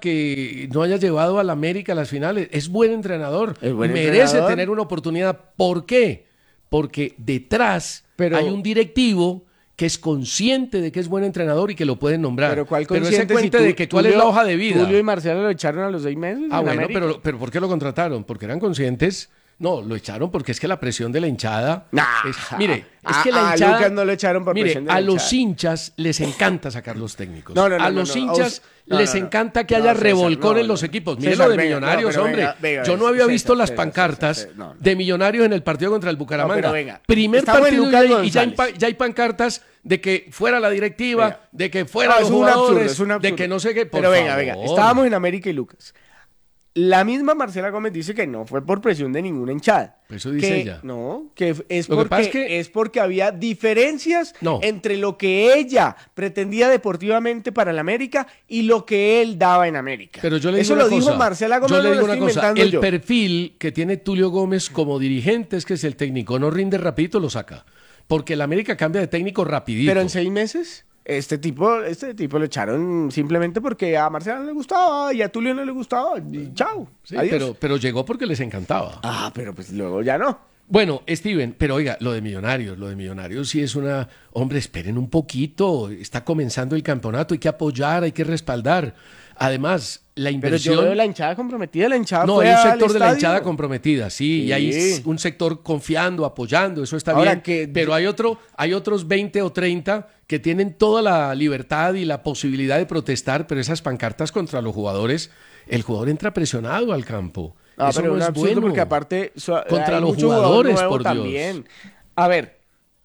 que no haya llevado al América a las finales. Es buen entrenador. Merece entrenador. tener una oportunidad. ¿Por qué? Porque detrás hay un directivo que es consciente de que es buen entrenador y que lo pueden nombrar. Pero ¿cuál ese consciente? cuente Si de que cuál es la hoja de vida. Julio y Marcelo lo echaron a los 6 meses. Ah, en bueno, América. pero ¿por qué lo contrataron? Porque eran conscientes. No, lo echaron porque es que la presión de la hinchada. Mire, es que la hinchada. Lucas no lo echaron por presión de la a los hinchada. hinchas les encanta sacar los técnicos. No, a los hinchas les encanta que haya revolcón en los equipos. Mire lo de Millonarios, hombre. Yo no había visto las pancartas de Millonarios en el partido contra el Bucaramanga. Primer partido y ya hay pancartas de que fuera la directiva, de que fuera los jugadores, de que no sé qué. Pero venga, estábamos en América y Lucas. La misma Marcela Gómez dice que no fue por presión de ninguna hinchada. Eso dice ella. No, que es porque había diferencias entre lo que ella pretendía deportivamente para el América y lo que él daba en América. Pero yo le digo Eso una lo cosa. dijo Marcela Gómez. Yo le digo una cosa. El yo. perfil que tiene Tulio Gómez como dirigente es que si el técnico no rinde rapidito, lo saca. Porque el América cambia de técnico rapidito. Pero en 6 meses... Este tipo lo echaron simplemente porque a Marcela no le gustaba y a Tulio no le gustaba. Y chao. Sí, pero llegó porque les encantaba. Pero pues luego ya no. Bueno, Steven, pero oiga, lo de Millonarios sí es una... Hombre, esperen un poquito, está comenzando el campeonato, hay que apoyar, hay que respaldar. Además, la inversión... Pero yo veo la hinchada comprometida, la hinchada No, fue hay un al sector de la estadio. hinchada comprometida, sí, y hay un sector confiando, apoyando, eso está bien, pero hay otros 20 o 30 que tienen toda la libertad y la posibilidad de protestar, pero esas pancartas contra los jugadores, el jugador entra presionado al campo. Eso pero no es absurdo bueno. porque aparte Contra hay los mucho jugadores, jugador nuevo por Dios. también. A ver,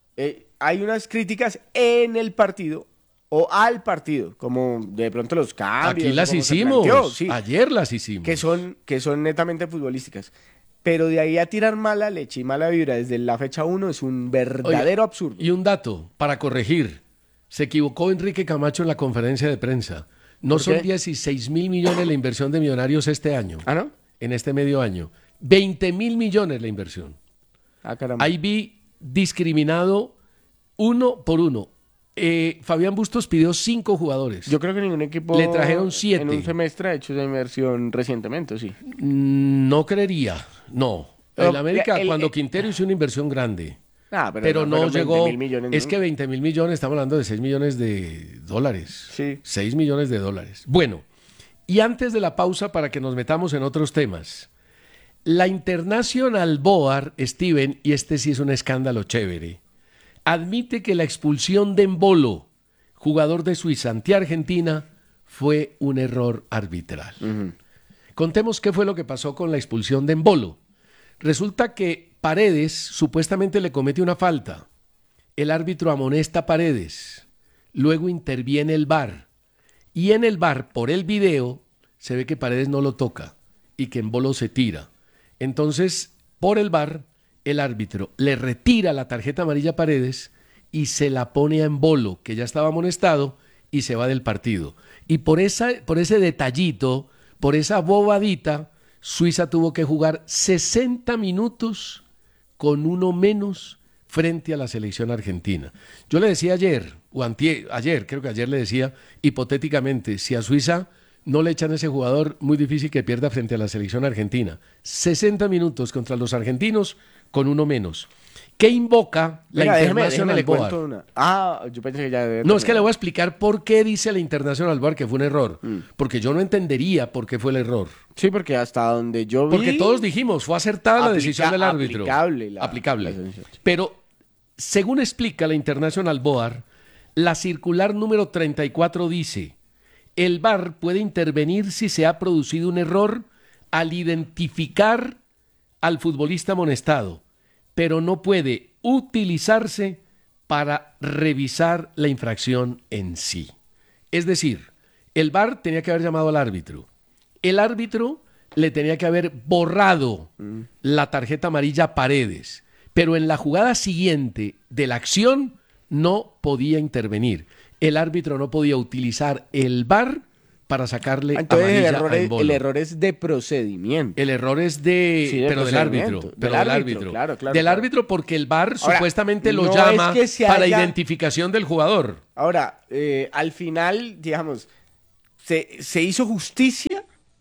hay unas críticas en el partido o al partido, como de pronto los cambios. Aquí las como se hicimos, planteó, sí, ayer las hicimos. que son netamente futbolísticas. Pero de ahí a tirar mala leche y mala vibra desde la fecha 1 es un verdadero absurdo. Y un dato para corregir. Se equivocó Enrique Camacho en la conferencia de prensa. No son 16 mil millones la inversión de Millonarios este año. ¿Ah, no? En este medio año. 20 mil millones la inversión. Caramba. Ahí vi discriminado uno por uno. Fabián Bustos pidió 5 jugadores. Yo creo que ningún equipo le trajeron 7 en un semestre ha hecho esa inversión recientemente, ¿sí? No creería, no. En América, cuando Quintero hizo una inversión grande, pero no llegó. Millones, es que 20 mil millones, estamos hablando de 6 millones de dólares. Sí. 6 millones de dólares. Bueno, y antes de la pausa, para que nos metamos en otros temas, la International Board, Steven, y este sí es un escándalo chévere, admite que la expulsión de Embolo, jugador de Suiza ante Argentina, fue un error arbitral. Contemos qué fue lo que pasó con la expulsión de Embolo. Resulta que Paredes supuestamente le comete una falta. El árbitro amonesta a Paredes. Luego interviene el VAR. Y en el VAR, por el video, se ve que Paredes no lo toca y que Embolo se tira. Entonces, por el VAR, el árbitro le retira la tarjeta amarilla a Paredes y se la pone a Embolo, que ya estaba amonestado, y se va del partido. Y por ese detallito, por esa bobadita, Suiza tuvo que jugar 60 minutos con uno menos frente a la selección argentina. Yo le decía ayer, creo que ayer le decía, hipotéticamente, si a Suiza no le echan ese jugador, muy difícil que pierda frente a la selección argentina. 60 minutos contra los argentinos con uno menos. ¿Qué invoca la International Board? Yo pensé que ya debe No, es que le voy a explicar por qué dice la International Board que fue un error. Porque yo no entendería por qué fue el error. Sí, porque hasta donde yo vi... Porque todos dijimos, fue acertada la decisión del árbitro. Aplicable. Pero, según explica la International Board, la circular número 34 dice: el VAR puede intervenir si se ha producido un error al identificar al futbolista amonestado, pero no puede utilizarse para revisar la infracción en sí. Es decir, el VAR tenía que haber llamado al árbitro. El árbitro le tenía que haber borrado la tarjeta amarilla a Paredes, pero en la jugada siguiente de la acción no podía intervenir. El árbitro no podía utilizar el VAR para sacarle amarilla a Embolo. El error es de procedimiento. El error es pero del árbitro. Claro. Del árbitro, porque el VAR supuestamente lo llama para identificación del jugador. Ahora, al final, digamos, se hizo justicia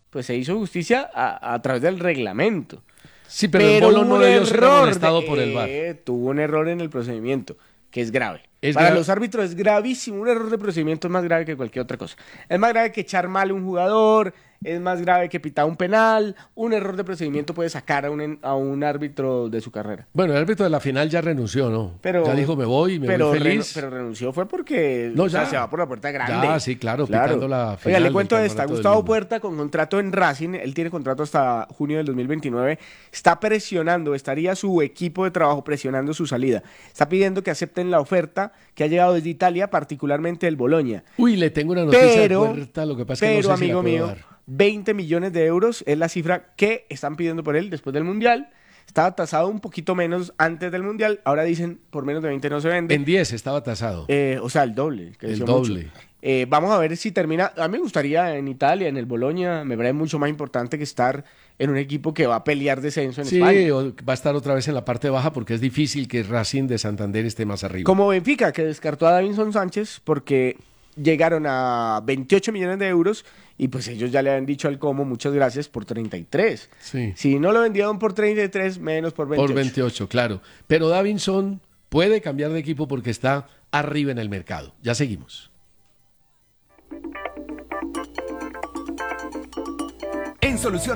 pues se hizo justicia a través del reglamento. Sí, pero el Bolo no debió ser amonestado por el VAR. Tuvo un error en el procedimiento, que es grave. Para los árbitros es gravísimo. Un error de procedimiento es más grave que cualquier otra cosa. Es más grave que echar mal a un jugador, es más grave que pitar un penal. Un error de procedimiento puede sacar a un árbitro de su carrera. Bueno, el árbitro de la final ya renunció, ¿no? Ya dijo, me voy feliz. Pero renunció fue porque se va por la puerta grande. Ya, sí, claro. Pitando la final. Oiga, le cuento esta. Gustavo Puerta, con contrato en Racing, él tiene contrato hasta junio del 2029, está presionando, estaría su equipo de trabajo presionando su salida. Está pidiendo que acepten la oferta que ha llegado desde Italia, particularmente del Boloña. Uy, le tengo una noticia de Puerta, lo que pasa es que no sé amigo si la mío, dar. 20 millones de euros es la cifra que están pidiendo por él después del Mundial. Estaba tasado un poquito menos antes del Mundial. Ahora dicen por menos de 20 no se vende. En 10 estaba tasado. O sea, el doble. El doble. Vamos a ver si termina. A mí me gustaría en Italia, en el Boloña, me parece mucho más importante que estar en un equipo que va a pelear descenso en España. Sí, va a estar otra vez en la parte baja porque es difícil que Racing de Santander esté más arriba. Como Benfica, que descartó a Davinson Sánchez porque llegaron a 28 millones de euros y pues ellos ya le habían dicho al Como muchas gracias por 33. Sí. Si no lo vendieron por 33, menos por 28. Por 28, claro. Pero Davinson puede cambiar de equipo porque está arriba en el mercado. Ya seguimos. En Solución